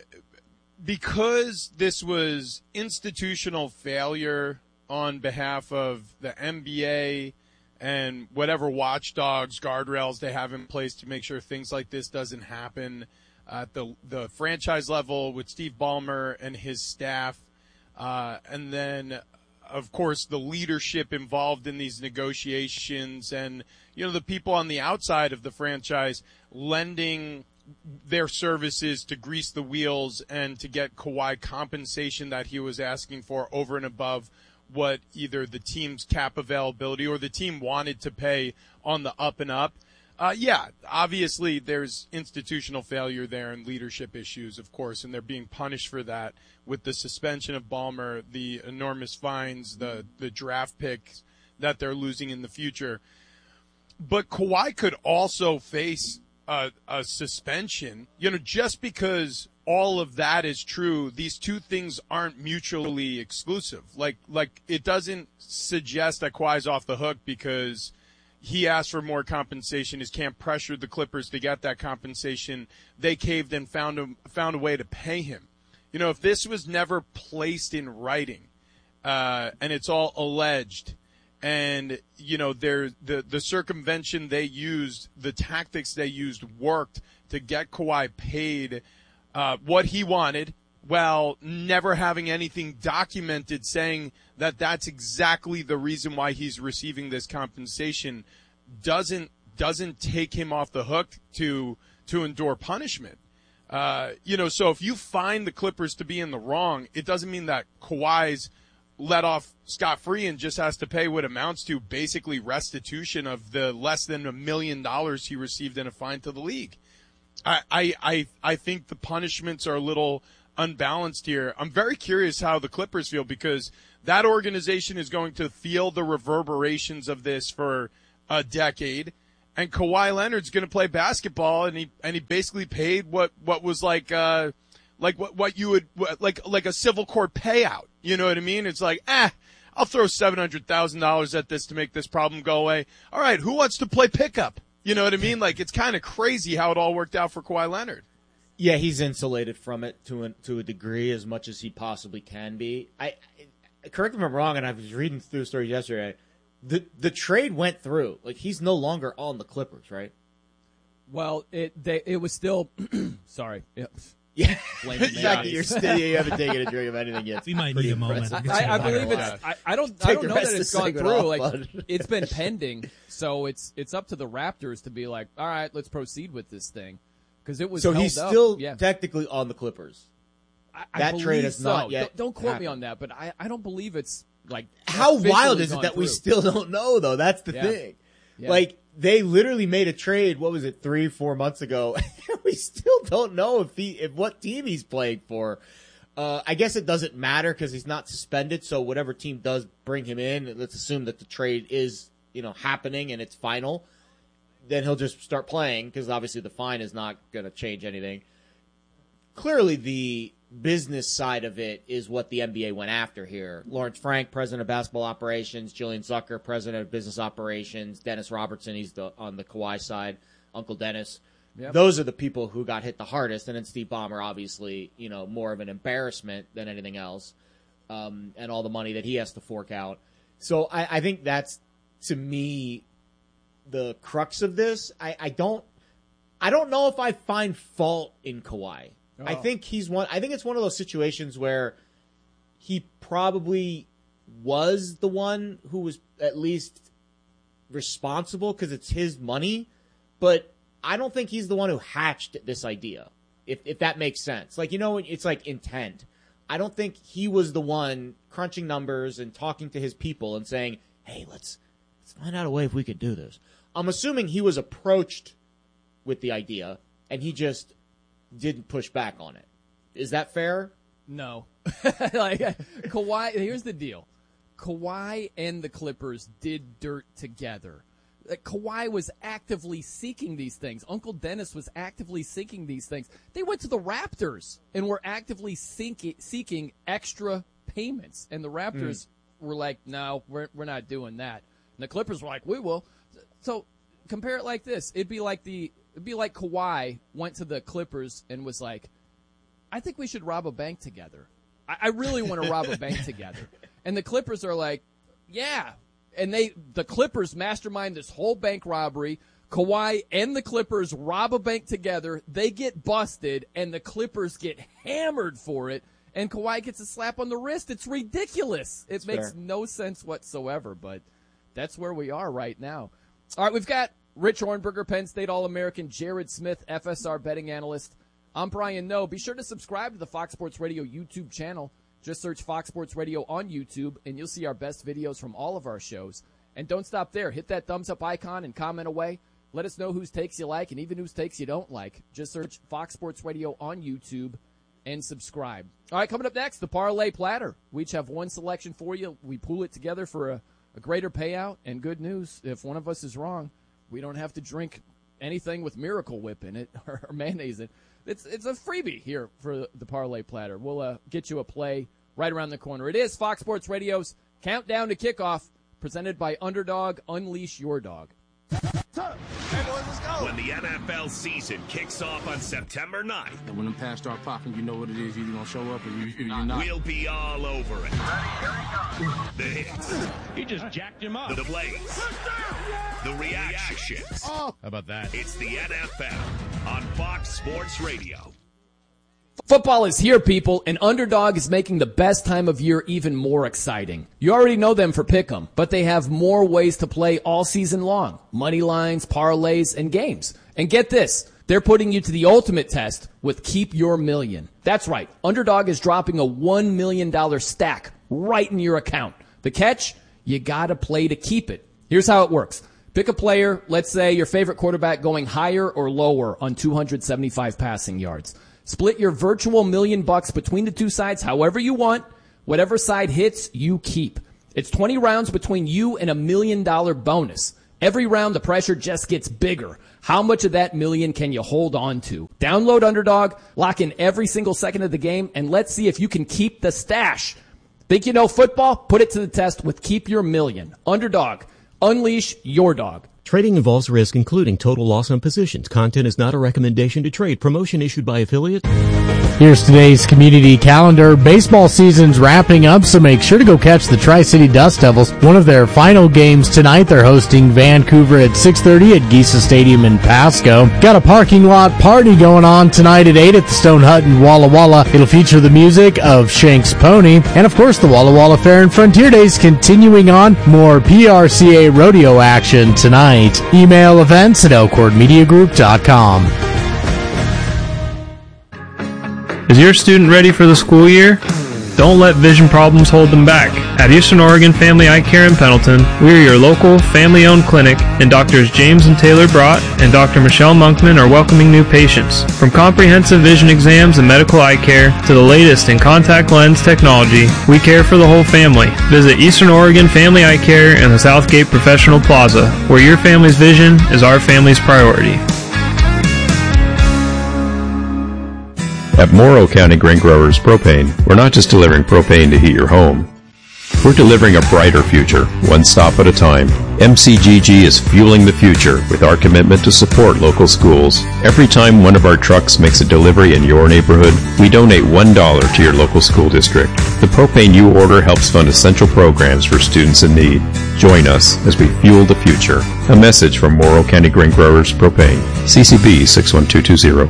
because this was institutional failure on behalf of the N B A and whatever watchdogs, guardrails they have in place to make sure things like this doesn't happen at the the franchise level with Steve Ballmer and his staff, uh, and then, of course, the leadership involved in these negotiations and, you know, the people on the outside of the franchise lending their services to grease the wheels and to get Kawhi compensation that he was asking for over and above what either the team's cap availability or the team wanted to pay on the up and up. Uh, yeah, obviously there's institutional failure there and leadership issues, of course, and they're being punished for that with the suspension of Ballmer, the enormous fines, the, the draft picks that they're losing in the future. But Kawhi could also face a, a suspension, you know, just because all of that is true. These two things aren't mutually exclusive. Like, like it doesn't suggest that Kawhi's off the hook because he asked for more compensation. His camp pressured the Clippers to get that compensation. They caved and found a, found a way to pay him. You know, if this was never placed in writing, uh, and it's all alleged, and, you know, there the, the circumvention they used, the tactics they used worked to get Kawhi paid uh, what he wanted, while never having anything documented saying that that's exactly the reason why he's receiving this compensation, doesn't doesn't take him off the hook to to endure punishment. Uh, you know, so if you find the Clippers to be in the wrong, it doesn't mean that Kawhi's let off scot-free and just has to pay what amounts to basically restitution of the less than a million dollars he received in a fine to the league. I, I, I, I think the punishments are a little unbalanced here. I'm very curious how the Clippers feel because that organization is going to feel the reverberations of this for a decade. And Kawhi Leonard's going to play basketball, and he and he basically paid what what was like uh like what what you would like like a civil court payout. You know what I mean? It's like ah, I'll throw seven hundred thousand dollars at this to make this problem go away. All right, who wants to play pickup? You know what I mean? Like it's kind of crazy how it all worked out for Kawhi Leonard. Yeah, he's insulated from it to a, to a degree as much as he possibly can be. I, I correct me if I'm wrong, and I was reading through the story yesterday. The the trade went through. Like he's no longer on the Clippers, right? Well, it they, it was still sorry. Yep. Yeah, exactly. You're still you haven't taken a drink of anything yet. We might need a moment. I, I believe it's. I, I don't. I don't know that it's gone through. Like it's been pending, so it's it's up to the Raptors to be like, all right, let's proceed with this thing, because it was. So held he's up. still yeah. technically on the Clippers. I, I that trade is so. not yet. Don't, don't quote happened. me on that, but I, I don't believe it's like. How wild is it that through. we still don't know though? That's the yeah. thing. Yeah. Like they literally made a trade. What was it, three, four months ago? We still don't know if he, if what team he's playing for. Uh, I guess it doesn't matter because he's not suspended. So whatever team does bring him in, let's assume that the trade is, you know, happening and it's final. Then he'll just start playing because obviously the fine is not going to change anything. Clearly, the business side of it is what the N B A went after here. Lawrence Frank, president of basketball operations. Julian Zucker, president of business operations. Dennis Robertson, he's the, on the Kawhi side. Uncle Dennis. Yep. Those are the people who got hit the hardest. And then Steve Ballmer, obviously, you know, more of an embarrassment than anything else. Um, and all the money that he has to fork out. So I, I think that's, to me, the crux of this. I, I don't, I don't know if I find fault in Kawhi. Oh. I think he's one, I think it's one of those situations where he probably was the one who was at least responsible because it's his money, but I don't think he's the one who hatched this idea, if if that makes sense. Like, you know, it's like intent. I don't think he was the one crunching numbers and talking to his people and saying, hey, let's let's find out a way if we could do this. I'm assuming he was approached with the idea and he just didn't push back on it. Is that fair? No. Like Kawhi, here's the deal. Kawhi and the Clippers did dirt together. Like, Kawhi was actively seeking these things. Uncle Dennis was actively seeking these things. They went to the Raptors and were actively seeking, seeking extra payments. And the Raptors mm. were like, no, we're, we're not doing that. And the Clippers were like, we will. So compare it like this. It'd be like the it'd be like Kawhi went to the Clippers and was like, I think we should rob a bank together. I, I really want to rob a bank together. And the Clippers are like, yeah. And they, the Clippers mastermind this whole bank robbery. Kawhi and the Clippers rob a bank together. They get busted, and the Clippers get hammered for it. And Kawhi gets a slap on the wrist. It's ridiculous. It That's makes fair. no sense whatsoever, but that's where we are right now. All right, we've got Rich Hornberger, Penn State All-American, Jared Smith, F S R betting analyst. I'm Brian Noe. Be sure to subscribe to the Fox Sports Radio YouTube channel. Just search Fox Sports Radio on YouTube, and you'll see our best videos from all of our shows. And don't stop there. Hit that thumbs-up icon and comment away. Let us know whose takes you like and even whose takes you don't like. Just search Fox Sports Radio on YouTube and subscribe. All right, coming up next, the Parlay Platter. We each have one selection for you. We pool it together for a, a greater payout. And good news, if one of us is wrong, we don't have to drink anything with Miracle Whip in it or mayonnaise in it. It's it's a freebie here for the Parlay Platter. We'll uh, get you a play right around the corner. It is Fox Sports Radio's Countdown to Kickoff, presented by Underdog. Unleash your dog. When the N F L season kicks off on September ninth, and when the pads start popping, you know what it is. You're going to show up or you, you're not. We'll be all over it. The hits. He just jacked him up. The plays. The reactions. Oh, how about that? It's the N F L on Fox Sports Radio. Football is here, people, and Underdog is making the best time of year even more exciting. You already know them for Pick'em, but they have more ways to play all season long. Money lines, parlays, and games. And get this, they're putting you to the ultimate test with Keep Your Million. That's right, Underdog is dropping a one million dollars stack right in your account. The catch, you got to play to keep it. Here's how it works. Pick a player, let's say your favorite quarterback going higher or lower on two hundred seventy-five passing yards. Split your virtual million bucks between the two sides however you want. Whatever side hits, you keep. It's twenty rounds between you and a million dollar bonus. Every round, the pressure just gets bigger. How much of that million can you hold on to? Download Underdog, lock in every single second of the game, and let's see if you can keep the stash. Think you know football? Put it to the test with Keep Your Million. Underdog. Unleash your dog. Trading involves risk, including total loss on positions. Content is not a recommendation to trade. Promotion issued by affiliates. Here's today's community calendar. Baseball season's wrapping up, so make sure to go catch the Tri-City Dust Devils. One of their final games tonight. They're hosting Vancouver at six thirty at Geisa Stadium in Pasco. Got a parking lot party going on tonight at eight at the Stone Hut in Walla Walla. It'll feature the music of Shank's Pony. And of course, the Walla Walla Fair and Frontier Days continuing on. More P R C A rodeo action tonight. Email events at elkhorn media group dot com. Is your student ready for the school year? Don't let vision problems hold them back. At Eastern Oregon Family Eye Care in Pendleton, we are your local family-owned clinic, and Doctors James and Taylor Brott and Doctor Michelle Monkman are welcoming new patients. From comprehensive vision exams and medical eye care to the latest in contact lens technology, we care for the whole family. Visit Eastern Oregon Family Eye Care in the Southgate Professional Plaza, where your family's vision is our family's priority. At Morrow County Grain Growers Propane, we're not just delivering propane to heat your home. We're delivering a brighter future, one stop at a time. M C G G is fueling the future with our commitment to support local schools. Every time one of our trucks makes a delivery in your neighborhood, we donate one dollar to your local school district. The propane you order helps fund essential programs for students in need. Join us as we fuel the future. A message from Morrow County Grain Growers Propane. C C B six one two two zero.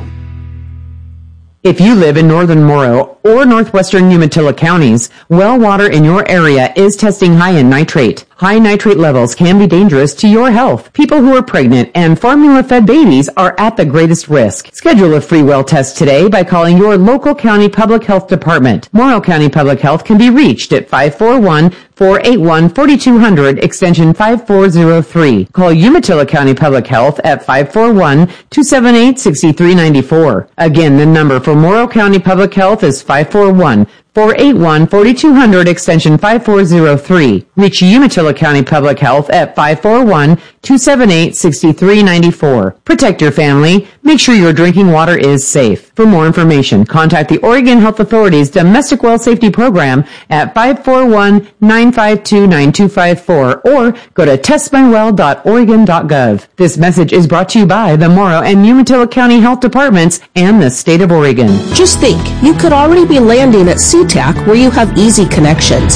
If you live in northern Morrow or northwestern Umatilla counties, well water in your area is testing high in nitrate. High nitrate levels can be dangerous to your health. People who are pregnant and formula-fed babies are at the greatest risk. Schedule a free well test today by calling your local county public health department. Morrow County Public Health can be reached at five four one, four eight one, four two zero zero, extension five four zero three. Call Umatilla County Public Health at five four one, two seven eight, six three nine four. Again, the number for Morrow County Public Health is five four one, four eight one, four two zero zero, extension five four zero three. Reach Umatilla County Public Health at five four one, two seven eight, six three nine four. Protect your family. Make sure your drinking water is safe. For more information, contact the Oregon Health Authority's Domestic Well Safety Program at five four one, nine five two, nine two five four or go to test my well dot oregon dot gov. This message is brought to you by the Morrow and Umatilla County Health Departments and the state of Oregon. Just think, you could already be landing at SeaTac where you have easy connections.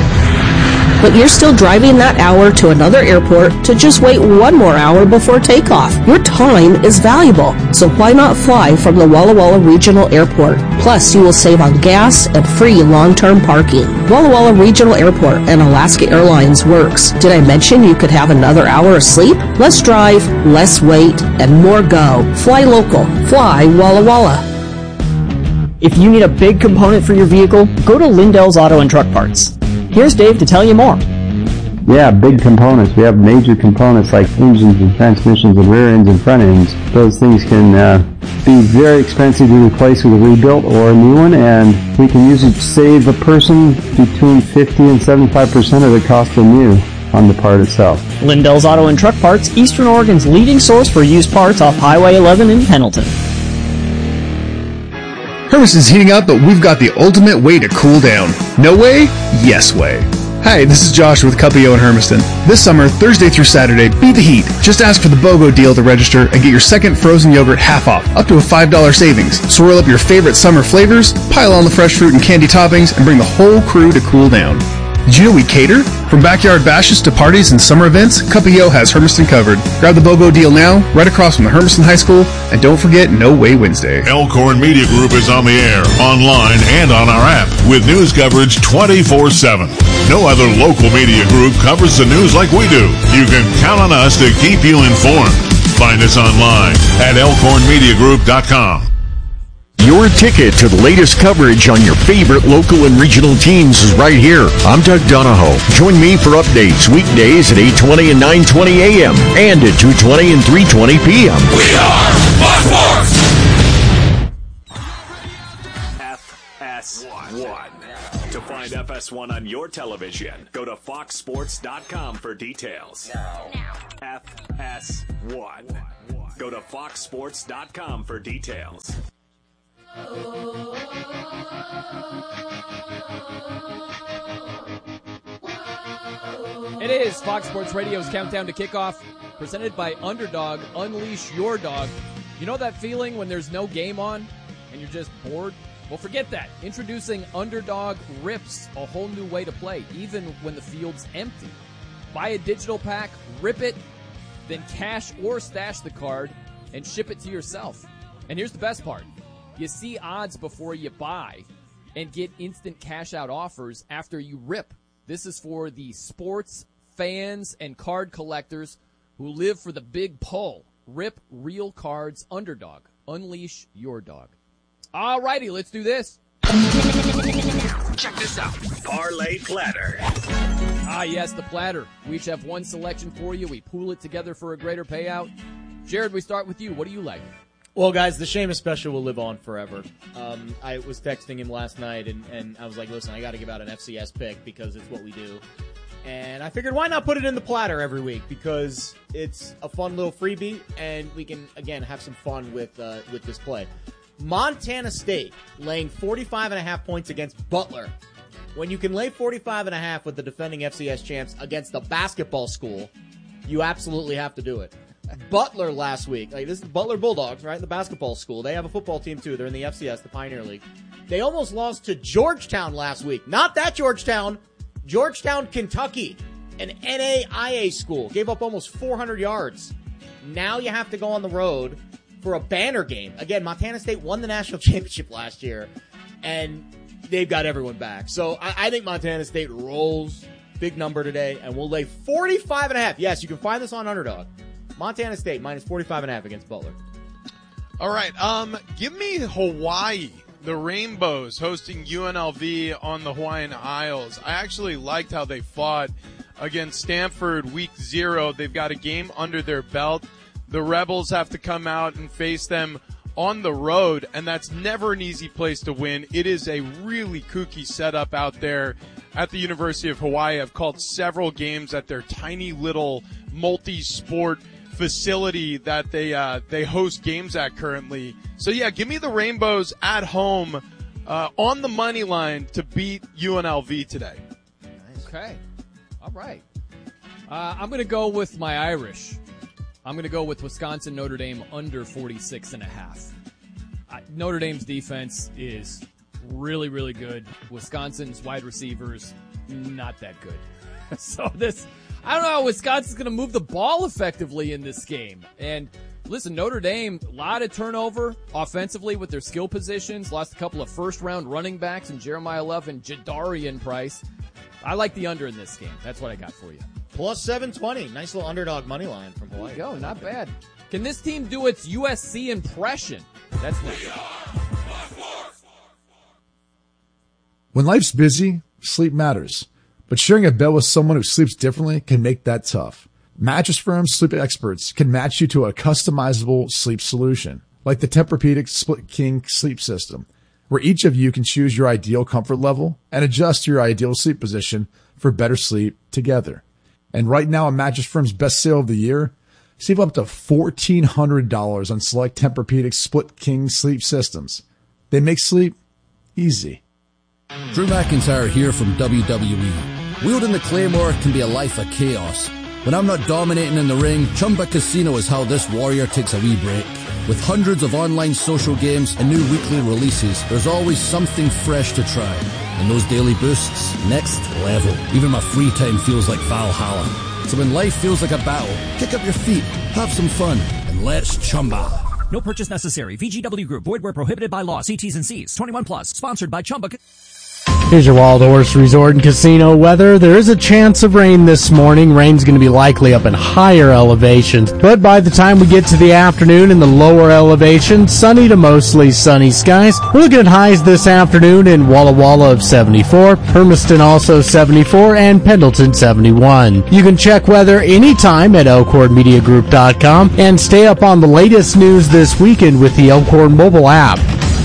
But you're still driving that hour to another airport to just wait one more hour before takeoff. Your time is valuable, so why not fly from the Walla Walla Regional Airport? Plus, you will save on gas and free long-term parking. Walla Walla Regional Airport and Alaska Airlines works. Did I mention you could have another hour of sleep? Less drive, less wait, and more go. Fly local. Fly Walla Walla. If you need a big component for your vehicle, go to Lindell's Auto and Truck Parts. Here's Dave to tell you more. Yeah, big components. We have major components like engines and transmissions and rear ends and front ends. Those things can uh, be very expensive to replace with a rebuilt or a new one, and we can usually save a person between fifty and seventy-five percent of the cost of new on the part itself. Lindell's Auto and Truck Parts, Eastern Oregon's leading source for used parts off Highway eleven in Pendleton. Hermiston's heating up, but we've got the ultimate way to cool down. No way? Yes way. Hi, this is Josh with Cupio in Hermiston. This summer, Thursday through Saturday, beat the heat. Just ask for the BOGO deal to register and get your second frozen yogurt half off, up to a five dollar savings. Swirl up your favorite summer flavors, pile on the fresh fruit and candy toppings, and bring the whole crew to cool down. Did you know we cater? From backyard bashes to parties and summer events, Cupio has Hermiston covered. Grab the BOGO deal now, right across from the Hermiston High School, and don't forget No Way Wednesday. Elkhorn Media Group is on the air, online, and on our app with news coverage twenty-four seven. No other local media group covers the news like we do. You can count on us to keep you informed. Find us online at elkhorn media group dot com. Your ticket to the latest coverage on your favorite local and regional teams is right here. I'm Doug Donahoe. Join me for updates weekdays at eight twenty and nine twenty a.m. and at two twenty and three twenty p.m. We are Fox Sports! F S one. To find F S one on your television, go to fox sports dot com for details. Now. F S one. Go to fox sports dot com for details. It is Fox Sports Radio's Countdown to Kickoff, presented by Underdog. Unleash your dog. You know that feeling when there's no game on and you're just bored? Well, forget that. Introducing Underdog Rips, a whole new way to play, even when the field's empty. Buy a digital pack, rip it, then cash or stash the card and ship it to yourself. And here's the best part. You see odds before you buy and get instant cash-out offers after you rip. This is for the sports fans and card collectors who live for the big pull. Rip real cards, Underdog. Unleash your dog. All righty, let's do this. Check this out. Parlay Platter. Ah, yes, the platter. We each have one selection for you. We pool it together for a greater payout. Jared, we start with you. What do you like? Well, guys, the Sheamus special will live on forever. Um, I was texting him last night, and, and I was like, listen, I got to give out an F C S pick because it's what we do. And I figured, why not put it in the platter every week? Because it's a fun little freebie, and we can, again, have some fun with uh, with this play. Montana State laying forty-five and a half points against Butler. When you can lay forty-five and a half with the defending F C S champs against the basketball school, you absolutely have to do it. Butler last week, like this is the Butler Bulldogs, right? The basketball school. They have a football team too. They're in the F C S, the Pioneer League. They almost lost to Georgetown last week. Not that Georgetown. Georgetown, Kentucky, an N A I A school. Gave up almost four hundred yards. Now you have to go on the road for a banner game. Again, Montana State won the national championship last year, and they've got everyone back. So I, I think Montana State rolls. Big number today, and we'll lay forty-five and a half. Yes, you can find this on Underdog. Montana State minus forty-five and a half against Butler. All right, um, give me Hawaii, the Rainbows, hosting U N L V on the Hawaiian Isles. I actually liked how they fought against Stanford week zero. They've got a game under their belt. The Rebels have to come out and face them on the road, and that's never an easy place to win. It is a really kooky setup out there at the University of Hawaii. I've called several games at their tiny little multi-sport facility that they uh, they host games at currently. So yeah, give me the Rainbows at home uh, on the money line to beat U N L V today. Okay, all right. Uh, I'm going to go with my Irish. I'm going to go with Wisconsin Notre Dame under forty-six and a half. Uh, Notre Dame's defense is really, really good. Wisconsin's wide receivers, not that good. So this, I don't know how Wisconsin's going to move the ball effectively in this game. And listen, Notre Dame, a lot of turnover offensively with their skill positions. Lost a couple of first-round running backs in Jeremiah Love and Jadarian Price. I like the under in this game. That's what I got for you. Plus seven twenty. Nice little underdog money line from Hawaii. There you go. Not bad. Can this team do its U S C impression? That's next. When life's busy, sleep matters. But sharing a bed with someone who sleeps differently can make that tough. Mattress Firm's sleep experts can match you to a customizable sleep solution, like the Tempur-Pedic Split King sleep system, where each of you can choose your ideal comfort level and adjust your ideal sleep position for better sleep together. And right now, on Mattress Firm's best sale of the year, save up to fourteen hundred dollars on select Tempur-Pedic Split King sleep systems. They make sleep easy. Drew McIntyre here from W W E. Wielding the Claymore can be a life of chaos. When I'm not dominating in the ring, Chumba Casino is how this warrior takes a wee break. With hundreds of online social games and new weekly releases, there's always something fresh to try. And those daily boosts, next level. Even my free time feels like Valhalla. So when life feels like a battle, kick up your feet, have some fun, and let's Chumba. No purchase necessary. V G W Group. Void where prohibited by law. See T's and C's. twenty-one plus. Sponsored by Chumba. Here's your Wild Horse Resort and Casino weather. There is a chance of rain this morning. Rain's going to be likely up in higher elevations. But by the time we get to the afternoon in the lower elevations, sunny to mostly sunny skies. We're looking at highs this afternoon in Walla Walla of seventy-four, Hermiston also seventy-four, and Pendleton seventy-one. You can check weather anytime at elkhorn media group dot com and stay up on the latest news this weekend with the Elkhorn mobile app.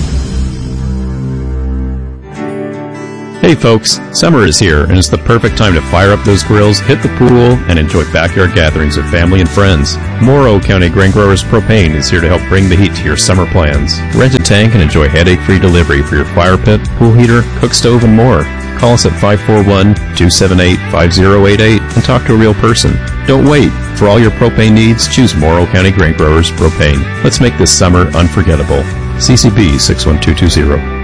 Hey folks, summer is here and it's the perfect time to fire up those grills, hit the pool, and enjoy backyard gatherings with family and friends. Morrow County Grain Growers Propane is here to help bring the heat to your summer plans. Rent a tank and enjoy headache-free delivery for your fire pit, pool heater, cook stove, and more. Call us at five four one, two seven eight, five zero eight eight and talk to a real person. Don't wait. For all your propane needs, choose Morrow County Grain Growers Propane. Let's make this summer unforgettable. C C B six one two two zero.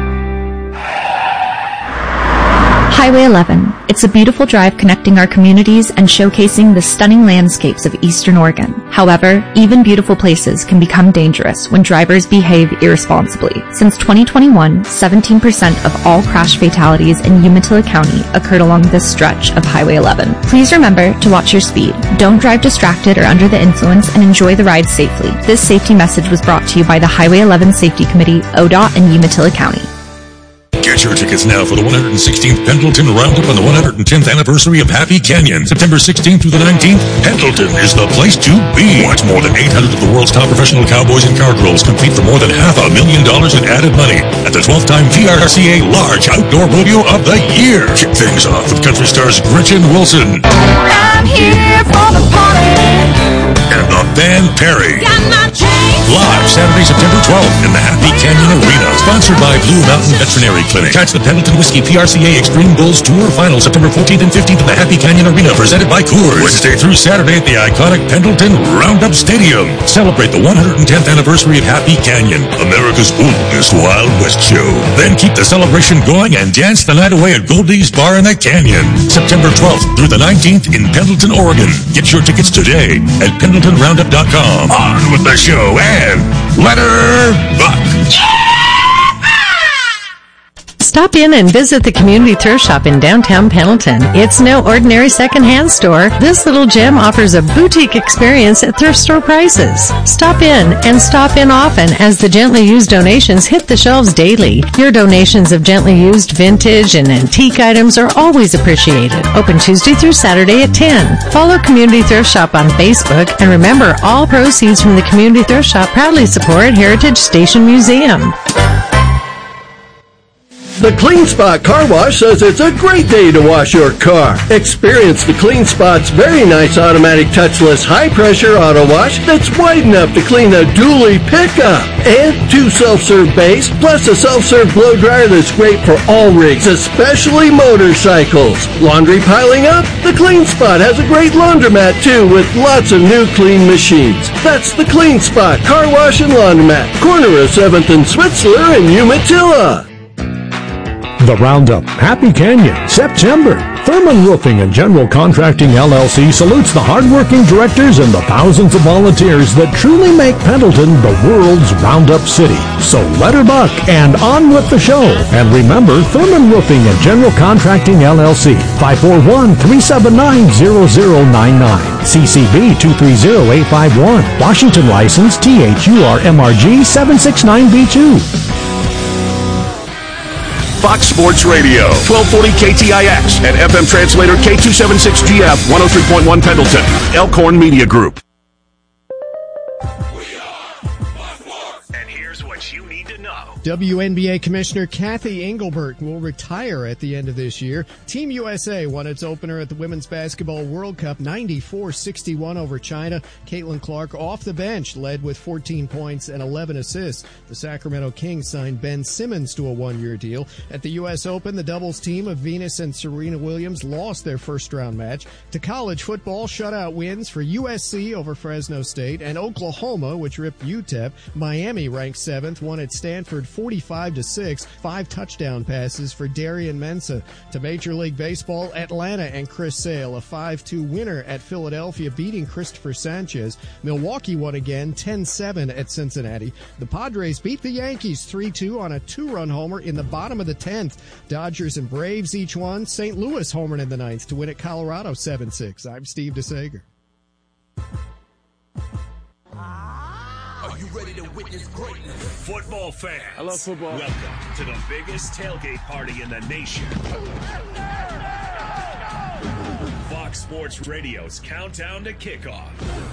Highway eleven. It's a beautiful drive connecting our communities and showcasing the stunning landscapes of Eastern Oregon. However, even beautiful places can become dangerous when drivers behave irresponsibly. Since twenty twenty-one, seventeen percent of all crash fatalities in Umatilla County occurred along this stretch of Highway eleven. Please remember to watch your speed. Don't drive distracted or under the influence, and enjoy the ride safely. This safety message was brought to you by the Highway eleven Safety Committee, O D O T, and Umatilla County. Get your tickets now for the one hundred sixteenth Pendleton Roundup and the one hundred tenth anniversary of Happy Canyon. September sixteenth through the nineteenth, Pendleton is the place to be. Watch more than eight hundred of the world's top professional cowboys and cowgirls compete for more than half a million dollars in added money at the twelfth time V R C A Large Outdoor Rodeo of the Year. Kick things off with country stars Gretchen Wilson. I'm here for the party. And the band Perry. Got my chain. Live Saturday, September twelfth in the Happy Canyon Arena. Sponsored by Blue Mountain Veterinary Clinic. Catch the Pendleton Whiskey P R C A Extreme Bulls Tour Final September fourteenth and fifteenth in the Happy Canyon Arena, presented by Coors. Wednesday through Saturday at the iconic Pendleton Roundup Stadium. Celebrate the one hundred tenth anniversary of Happy Canyon, America's oldest Wild West show. Then keep the celebration going and dance the night away at Goldie's Bar in the Canyon. September twelfth through the nineteenth in Pendleton, Oregon. Get your tickets today at pendleton roundup dot com. On with the show and let her rock. Stop in and visit the Community Thrift Shop in downtown Pendleton. It's no ordinary secondhand store. This little gem offers a boutique experience at thrift store prices. Stop in and stop in often as the gently used donations hit the shelves daily. Your donations of gently used, vintage, and antique items are always appreciated. Open Tuesday through Saturday at ten. Follow Community Thrift Shop on Facebook, and remember, all proceeds from the Community Thrift Shop proudly support Heritage Station Museum. The Clean Spot Car Wash says it's a great day to wash your car. Experience the Clean Spot's very nice automatic touchless high-pressure auto wash that's wide enough to clean a dually pickup. And two self-serve bays, plus a self-serve blow dryer that's great for all rigs, especially motorcycles. Laundry piling up? The Clean Spot has a great laundromat too, with lots of new clean machines. That's the Clean Spot Car Wash and Laundromat, corner of seventh and Switzler in Umatilla. The Roundup, Happy Canyon, September. Thurman Roofing and General Contracting L L C salutes the hardworking directors and the thousands of volunteers that truly make Pendleton the world's Roundup city. So let her buck and on with the show. And remember, Thurman Roofing and General Contracting L L C, five four one, three seven nine, zero zero nine nine. C C B two three zero eight five one. Washington license T H U R M R G seven six nine B two. Fox Sports Radio, twelve forty K T I X, and F M translator K two seventy-six G F, one oh three point one Pendleton, Elkhorn Media Group. W N B A Commissioner Kathy Engelbert will retire at the end of this year. Team U S A won its opener at the Women's Basketball World Cup ninety-four sixty-one over China. Caitlin Clark off the bench led with fourteen points and eleven assists. The Sacramento Kings signed Ben Simmons to a one-year deal. At the U S Open, the doubles team of Venus and Serena Williams lost their first-round match. To college football, shutout wins for U S C over Fresno State and Oklahoma, which ripped U T E P. Miami ranked seventh. seventh won at Stanford forty-five to six, five touchdown passes for Darian Mensah. To Major League Baseball, Atlanta and Chris Sale, a five two winner at Philadelphia, beating Christopher Sanchez. Milwaukee won again, ten seven at Cincinnati. The Padres beat the Yankees three two on a two-run homer in the bottom of the tenth. Dodgers and Braves each won. Saint Louis homered in the ninth to win at Colorado seven six. I'm Steve DeSager. Are you ready to witness greatness? Football fans. I love football. Welcome to the biggest tailgate party in the nation. Fox Sports Radio's Countdown to Kickoff.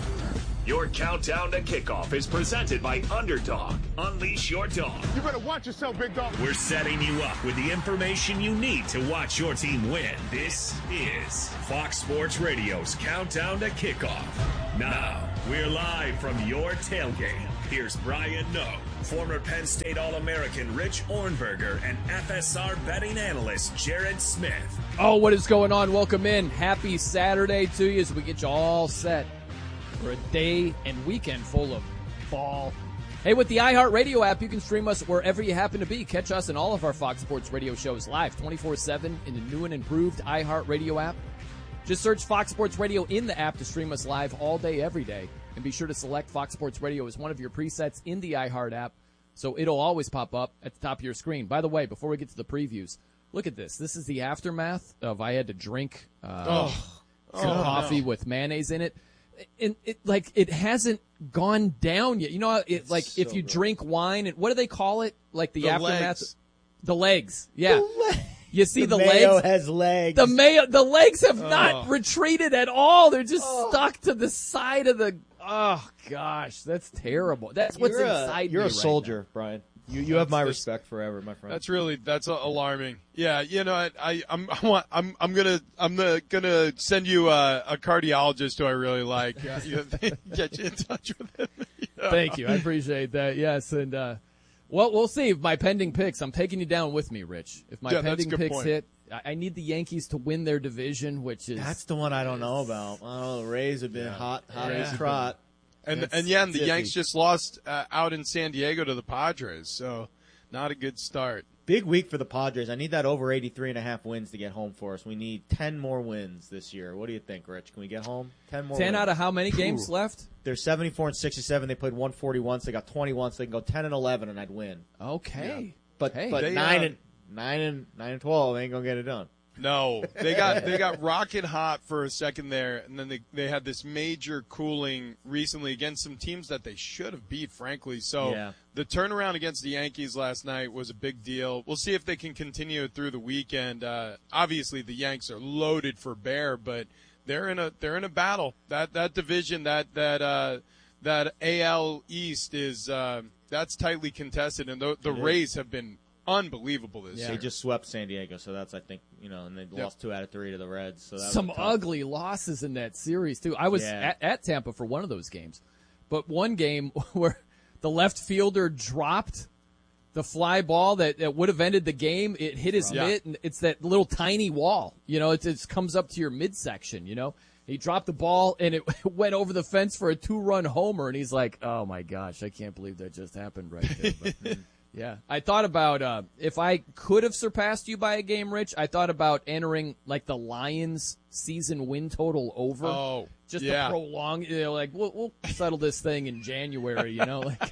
Your Countdown to Kickoff is presented by Underdog. Unleash your dog. You better watch yourself, big dog. We're setting you up with the information you need to watch your team win. This is Fox Sports Radio's Countdown to Kickoff. Now, we're live from your tailgate. Here's Brian Noe, former Penn State All-American Rich Ornberger, and F S R betting analyst Jared Smith. Oh, what is going on? Welcome in. Happy Saturday to you as we get you all set for a day and weekend full of ball. Hey, with the iHeartRadio app, you can stream us wherever you happen to be. Catch us and all of our Fox Sports Radio shows live twenty-four seven in the new and improved iHeartRadio app. Just search Fox Sports Radio in the app to stream us live all day, every day. And be sure to select Fox Sports Radio as one of your presets in the iHeart app, so it'll always pop up at the top of your screen. By the way, before we get to the previews, look at this. This is the aftermath of I had to drink uh, Oh. some Oh, coffee no. with mayonnaise in it. And it like it hasn't gone down yet. You know, it, like if so you good. drink wine, and what do they call it? Like the, The aftermath, legs. the legs. Yeah, you see the, the mayo legs. has legs. The mayo, the legs have not Oh. retreated at all. They're just stuck to the side of the. Oh gosh, that's terrible. That's what's you're inside a, You're me a right soldier, Brian. You you have That's- my that's- respect forever, my friend. That's really that's uh, alarming. Yeah, you know, I, I I'm I want, I'm I'm gonna I'm the, gonna send you a, a cardiologist who I really like. Uh, you know, get you in touch with him. now. Thank you, I appreciate that. Yes, and uh, well, we'll see. If my pending picks, I'm taking you down with me, Rich. If my Yeah, that's a pending good picks point. hit, I, I need the Yankees to win their division, which is That's the one I don't know about. I don't know. The Rays have been hot, hot Yeah. as trot. And That's and yeah, and the iffy. Yanks just lost uh, out in San Diego to the Padres, so not a good start. Big week for the Padres. I need that over eighty-three and a half wins to get home for us. We need ten more wins this year. What do you think, Rich? Can we get home? ten more ten wins. out of how many games left? They're seventy-four and sixty-seven. They played one forty-one, so they got twenty-one, so they can go ten and eleven, and I'd win. Okay, But Hey. but They, nine uh, and nine and nine and twelve ain't gonna get it done. No, they got they got rocket hot for a second there, and then they they had this major cooling recently against some teams that they should have beat, frankly. So Yeah. the turnaround against the Yankees last night was a big deal. We'll see if they can continue it through the weekend. Uh, obviously, the Yanks are loaded for bear, but they're in a they're in a battle. That that division, that that uh, that A L East is uh, that's tightly contested, and the, the It is. Rays have been unbelievable this They year. just swept San Diego, so that's I think you know, and they lost two out of three to the Reds. So that some was tough. ugly losses in that series too. I was Yeah. at, at Tampa for one of those games, but one game where the left fielder dropped the fly ball that, that would have ended the game. It hit his Yeah. mitt, and it's that little tiny wall. You know, it just comes up to your midsection. You know, he dropped the ball and it went over the fence for a two-run homer, and he's like, "Oh my gosh, I can't believe that just happened right there." But, yeah, I thought about uh, if I could have surpassed you by a game, Rich. I thought about entering like the Lions season win total over, Oh, just yeah. to prolong. You know, like we'll, we'll settle this thing in January. You know, like.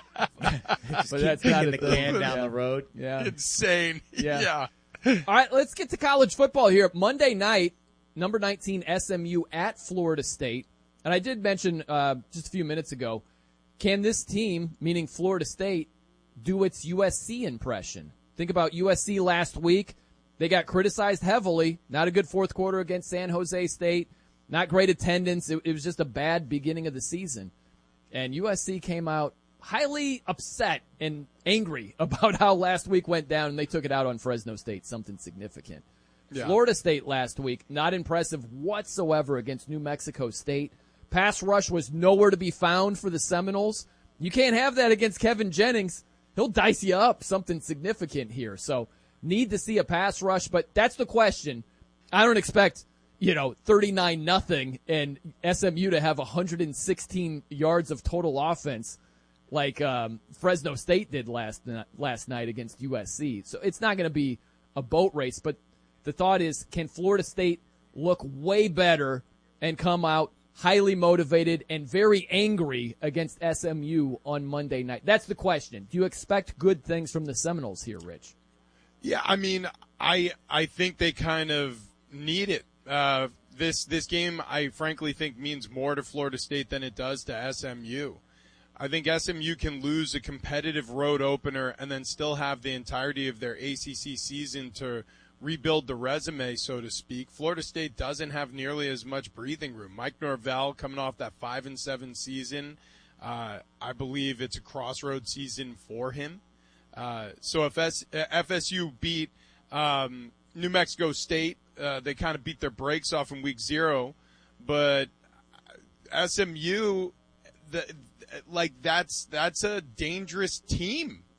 Just But keep that's not kicking a the thing. can down Yeah. the road. Yeah. Insane. Yeah. yeah. All right, let's get to college football here. Monday night, number nineteen S M U at Florida State. And I did mention uh, just a few minutes ago, can this team, meaning Florida State, do its U S C impression? Think about U S C last week. They got criticized heavily. Not a good fourth quarter against San Jose State. Not great attendance. It, it was just a bad beginning of the season. And U S C came out highly upset and angry about how last week went down, and they took it out on Fresno State, something significant. Yeah. Florida State last week, not impressive whatsoever against New Mexico State. Pass rush was nowhere to be found for the Seminoles. You can't have that against Kevin Jennings. He'll dice you up, something significant here. So need to see a pass rush, but that's the question. I don't expect, you know, thirty-nine nothing and S M U to have one hundred sixteen yards of total offense. like um, Fresno State did last last night against U S C. So it's not going to be a boat race. But the thought is, can Florida State look way better and come out highly motivated and very angry against S M U on Monday night? That's the question. Do you expect good things from the Seminoles here, Rich? Yeah, I mean, I I think they kind of need it. Uh, this this game, I frankly think, means more to Florida State than it does to S M U. I think S M U can lose a competitive road opener and then still have the entirety of their A C C season to rebuild the resume, so to speak. Florida State doesn't have nearly as much breathing room. Mike Norvell coming off that five and seven season, uh, I believe it's a crossroad season for him. Uh, so if S- F S U beat um, New Mexico State, uh, they kind of beat their brakes off in week zero, but S M U, the like that's that's a dangerous team